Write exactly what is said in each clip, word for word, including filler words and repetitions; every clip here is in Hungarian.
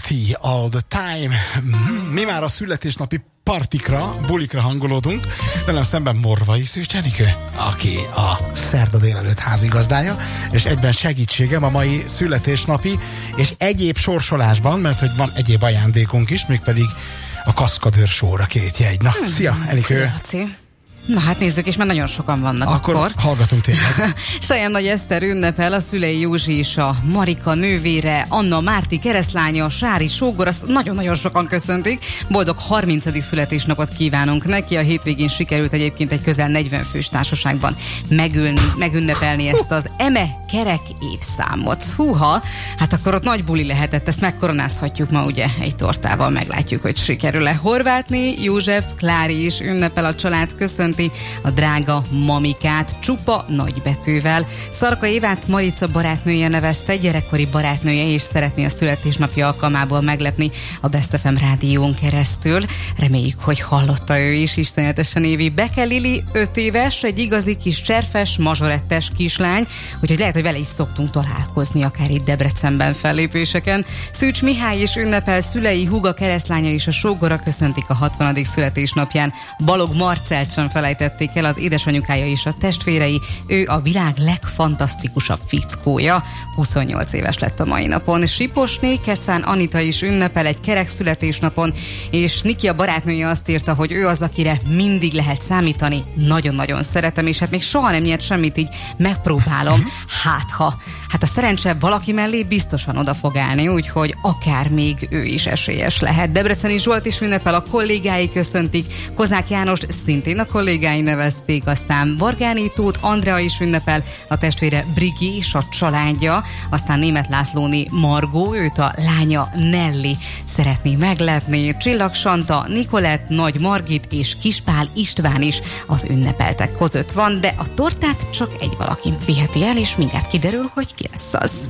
Party all the time. Mi már a születésnapi partikra, bulikra hangolódunk. Velem szemben Morvai Szűcs Enikő, aki a szerda délelőtt házigazdája, és egyben segítségem a mai születésnapi és egyéb sorsolásban, mert hogy van egyéb ajándékunk is, mégpedig a Kaszkadőr Show-ra két jegy. Na, hmm. szia, Enikő! Szia, Na hát nézzük, és már nagyon sokan vannak akkor. Akkor hallgatunk tényleg. Saján Nagy Eszter ünnepel, a szülei Józsi és a Marika nővére, Anna Márti keresztlánya, Sári sógor, azt nagyon-nagyon sokan köszöntik. Boldog harmincadik születésnapot kívánunk neki. A hétvégén sikerült egyébként egy közel negyven fős társaságban megülni, megünnepelni ezt az eme kerek évszámot. Húha, hát akkor ott nagy buli lehetett, ezt megkoronázhatjuk ma ugye egy tortával, meglátjuk, hogy sikerül-e. Horvátné József, Klári is ünnepel, a család köszönt a drága mamikát csupa nagybetűvel. Szarka Évát Marica barátnője nevezte, gyerekkori barátnője, és szeretné a születésnapja alkalmából meglepni a Best ef em rádión keresztül. Reméljük, hogy hallotta ő is. Istenetesen Évi. Beke Lili öt éves, egy igazi kis cserfes, mazsorettes kislány, úgyhogy lehet, hogy vele is szoktunk találkozni, akár itt Debrecenben fellépéseken. Szűcs Mihály is ünnepel, szülei, húga, keresztlánya és a sógora köszöntik a hatvanadik születésnapján. Balog Marcelt sem felejtették el, az édesanyukája és a testvérei. Ő a világ legfantasztikusabb fickója. huszonnyolc éves lett a mai napon. Siposné Kecán Anita is ünnepel egy kerek születésnapon, és Niki a barátnője azt írta, hogy ő az, akire mindig lehet számítani. Nagyon-nagyon szeretem, és hát még soha nem nyert semmit, így megpróbálom. Hát ha. Hát a szerencse valaki mellé biztosan oda fog állni, úgyhogy akár még ő is esélyes lehet. Debreceni Zsolt is ünnepel, a kollégái köszöntik. Kozák János szintén a kollégái nevezték, aztán Vargáni Tóth Andrea is ünnepel, a testvére Brigi és a családja, aztán Németh Lászlóné Margó, őt a lánya Nelly szeretné meglepni, Csillag Santa, Nikolett, Nagy Margit és Kispál István is az ünnepeltek között van, de a tortát csak egy valaki viheti el, és mindjárt kiderül, hogy ki lesz az.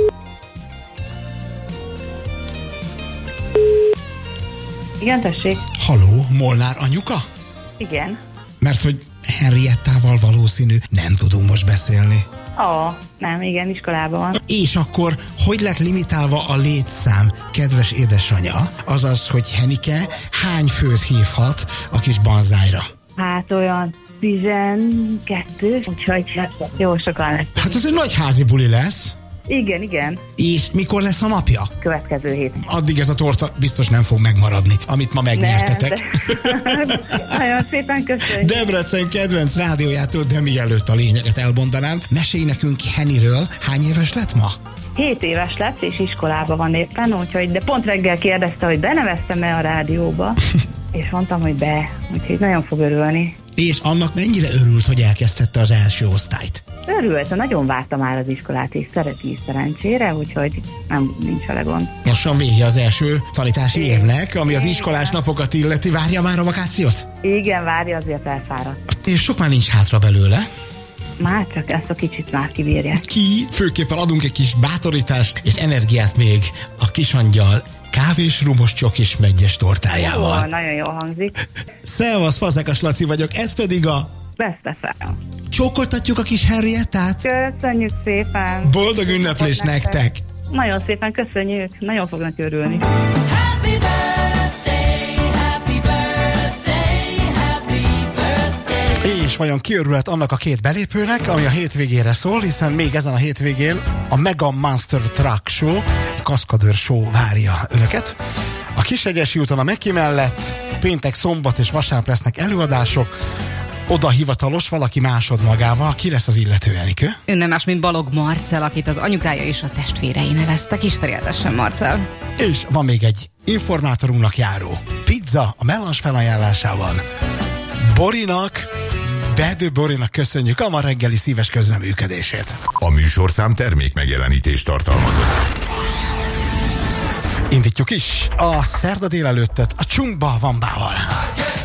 Igen, tessék. Halló, Molnár anyuka? Igen. Mert hogy Henriettával valószínű nem tudunk most beszélni. Ó, nem, igen, iskolában van. És akkor hogy lett limitálva a létszám, kedves édesanyja? Azaz, hogy Henike hány főt hívhat a kis banzájra? Hát olyan tizenkettő, úgyhogy jó sokan lesz. Hát ez egy nagy házi buli lesz. Igen, igen. És mikor lesz a napja? Következő hét. Addig ez a torta biztos nem fog megmaradni, amit ma megnyertetek. Ne, de... Nagyon szépen köszönjük. Debrecen kedvenc rádiójától, de mielőtt a lényeget elmondanám, mesélj nekünk Heniről. Hány éves lett ma? Hét éves lett, és iskolában van éppen, úgyhogy, de pont reggel kérdezte, hogy beneveztem-e a rádióba, és mondtam, hogy be, úgyhogy nagyon fog örülni. És annak mennyire örült, hogy elkezdette az első osztályt? Örült, nagyon várta már az iskolát, és szereti is szerencsére, úgyhogy nem, nincs vele gond. Lassan vége az első tanítási évnek, ami az iskolás napokat illeti. Várja már a vakációt? Igen, várja, azért elfáradt. És sok már nincs hátra belőle. Már csak ezt a kicsit már kibírják. Ki főképpen adunk egy kis bátorítást és energiát még a kisangyal kávés, rumos, csokis, meggyes tortájával. Ó, nagyon jól hangzik. Szevasz, Fazekas Laci vagyok, ez pedig a Best ef em. Csókoltatjuk a kis Henriettát? Köszönjük szépen. Boldog ünneplés nektek. nektek! Nagyon szépen köszönjük, nagyon fognak örülni. Happy birthday, happy birthday, happy birthday. És vajon ki örülhet annak a két belépőnek, ami a hétvégére szól, hiszen még ezen a hétvégén a Mega Monster Truck Show, a Kaszkadőr Show várja önöket. A Kisegyesi úton a Meki mellett péntek, szombat és vasárnap lesznek előadások. Oda hivatalos, valaki másod magával. Ki lesz az illető, Enikő? Ő nem más, mint Balog Marcel, akit az anyukája és a testvérei neveztek. Istenéltessen, Marcel. És van még egy informátorunknak járó pizza a Melange felajánlásában. Borinak, Bedő Borinak köszönjük a ma reggeli szíves közreműködését. A műsorszám termék megjelenítést tartalmazott. Indítjuk is a szerda délelőttet a Csunkba Vambával.